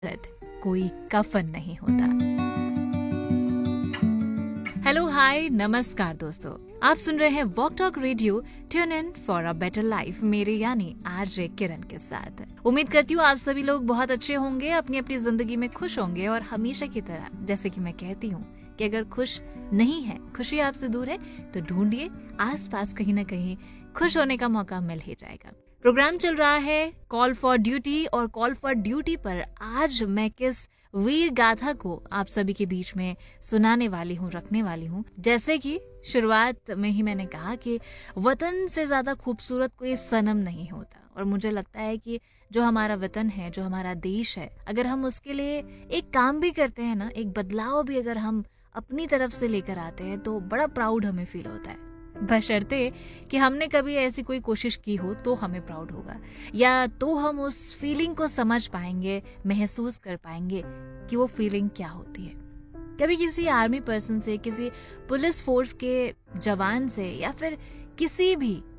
कोई कफन नहीं होता। हेलो हाय नमस्कार दोस्तों, आप सुन रहे हैं walk talk radio, tune in for a better life, मेरे यानी आरजे किरण के साथ। उम्मीद करती हूँ आप सभी लोग बहुत अच्छे होंगे, अपनी अपनी जिंदगी में खुश होंगे और हमेशा की तरह जैसे कि मैं कहती हूँ कि अगर खुश नहीं है, खुशी आपसे दूर है, तो ढूंढिए आसपास कहीं ना कहीं खुश होने का मौका मिल ही जाएगा। प्रोग्राम चल रहा है कॉल फॉर ड्यूटी, और कॉल फॉर ड्यूटी पर आज मैं किस वीर गाथा को आप सभी के बीच में सुनाने वाली हूँ, रखने वाली हूँ। जैसे कि शुरुआत में ही मैंने कहा कि वतन से ज्यादा खूबसूरत कोई सनम नहीं होता, और मुझे लगता है कि जो हमारा वतन है, जो हमारा देश है, अगर हम उसके लिए एक काम भी करते हैं ना, एक बदलाव भी अगर हम अपनी तरफ से लेकर आते हैं, तो बड़ा प्राउड हमें फील होता है। बशर्ते कि हमने कभी ऐसी कोई कोशिश की हो तो हमें प्राउड होगा, या तो हम उस फीलिंग को समझ पाएंगे, महसूस कर पाएंगे कि वो फीलिंग क्या होती है। कभी किसी आर्मी पर्सन से, किसी पुलिस फोर्स के जवान से, या फिर किसी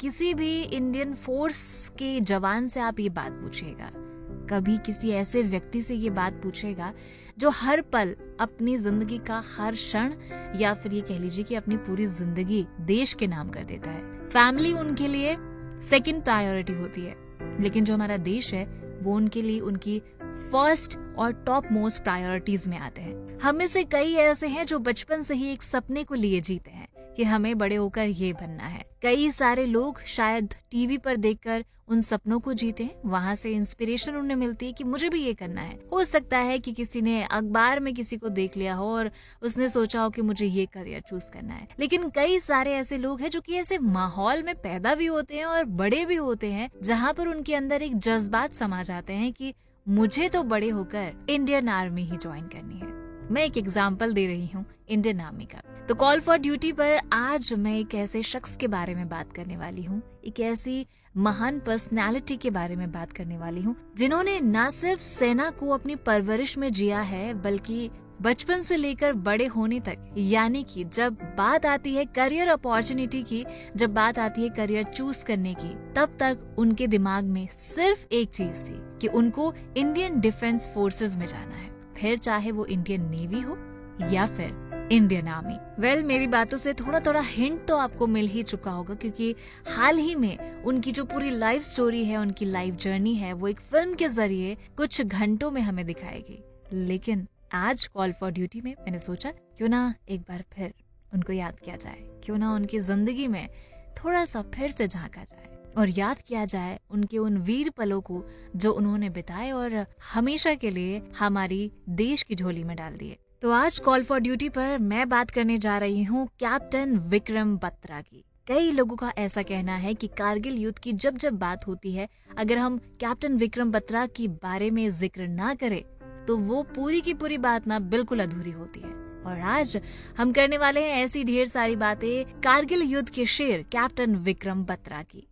भी इंडियन फोर्स के जवान से आप ये बात पूछिएगा, कभी किसी ऐसे व्यक्ति से ये बात पूछेगा जो हर पल अपनी जिंदगी का हर क्षण, या फिर ये कह लीजिए कि अपनी पूरी जिंदगी देश के नाम कर देता है। फैमिली उनके लिए सेकंड प्रायोरिटी होती है, लेकिन जो हमारा देश है वो उनके लिए उनकी फर्स्ट और टॉप मोस्ट प्रायोरिटीज में आते हैं। हम में से कई ऐसे हैं जो बचपन से ही एक सपने को लिए जीते हैं कि हमें बड़े होकर ये बनना है। कई सारे लोग शायद टीवी पर देखकर उन सपनों को जीते हैं, वहां से इंस्पिरेशन उन्हें मिलती है कि मुझे भी ये करना है। हो सकता है कि किसी ने अखबार में किसी को देख लिया हो और उसने सोचा हो कि मुझे ये करियर चूज करना है। लेकिन कई सारे ऐसे लोग हैं जो कि ऐसे माहौल में पैदा भी होते हैं और बड़े भी होते हैं, जहाँ पर उनके अंदर एक जज्बात समा जाते हैं कि मुझे तो बड़े होकर इंडियन आर्मी ही ज्वाइन करनी है। मैं एक एग्जाम्पल दे रही हूँ इंडियन आर्मी का। तो कॉल फॉर ड्यूटी पर आज मैं एक ऐसे शख्स के बारे में बात करने वाली हूँ, एक ऐसी महान पर्सनालिटी के बारे में बात करने वाली हूँ, जिन्होंने न सिर्फ सेना को अपनी परवरिश में जिया है, बल्कि बचपन से लेकर बड़े होने तक, यानी कि जब बात आती है करियर अपॉर्चुनिटी की, जब बात आती है करियर चूज करने की, तब तक उनके दिमाग में सिर्फ एक चीज थी कि उनको इंडियन डिफेंस फोर्सेस में जाना है, फिर चाहे वो इंडियन नेवी हो या फिर इंडियन आर्मी। वेल, मेरी बातों से थोड़ा हिंट तो आपको मिल ही चुका होगा, क्योंकि हाल ही में उनकी जो पूरी लाइफ स्टोरी है, उनकी लाइफ जर्नी है, वो एक फिल्म के जरिए कुछ घंटों में हमें दिखाएगी। लेकिन आज कॉल फॉर ड्यूटी में मैंने सोचा क्यों ना एक बार फिर उनको याद किया जाए, क्यों ना उनकी जिंदगी में थोड़ा सा फिर से झांका जाए और याद किया जाए उनके उन वीर पलों को जो उन्होंने बिताए और हमेशा के लिए हमारी देश की झोली में डाल दिए। तो आज कॉल फॉर ड्यूटी पर मैं बात करने जा रही हूँ कैप्टन विक्रम बत्रा की। कई लोगों का ऐसा कहना है कि कारगिल युद्ध की जब जब बात होती है, अगर हम कैप्टन विक्रम बत्रा के बारे में जिक्र ना करें तो वो पूरी की पूरी बात ना बिल्कुल अधूरी होती है। और आज हम करने वाले हैं ऐसी ढेर सारी बातें कारगिल युद्ध के शेर कैप्टन विक्रम बत्रा की।